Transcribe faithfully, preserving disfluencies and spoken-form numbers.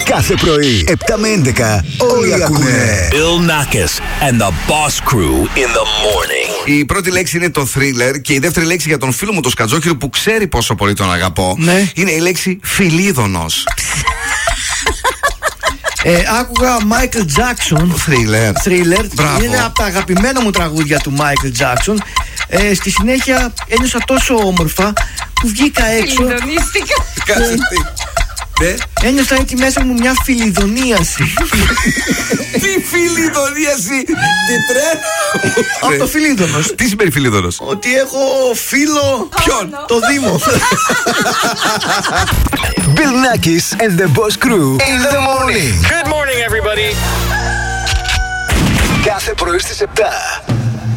Κάθε πρωί, επτά με έντεκα, όλοι ακούνε. Bill Nackis and the Boss Crew in the morning. Η πρώτη λέξη είναι το thriller και η δεύτερη λέξη για τον φίλο μου τον Σκατζόχυρο που ξέρει πόσο πολύ τον αγαπώ, ναι, είναι η λέξη φιλίδωνος. Ε, άκουγα Michael Jackson. Thriller. Thriller. Μπράβο. Είναι από τα αγαπημένα μου τραγούδια του Michael Jackson. Ε, στη συνέχεια ένιωσα τόσο όμορφα που βγήκα έξω. Φιλιδονίστηκα. Κάτσε τι. Ναι. Ένιωσα εκεί μέσα μου μια φιλιδονίαση. Τι φιλιδονίαση. Τι τρένο. Από το φιλίδωνος. Τι σημαίνει φιλίδωνος? Ότι έχω φίλο. Ποιον? Το Δήμο. Bill Nackis and the Boss Crew in the morning. Good morning, everybody. Κάθε πρωί στις επτά.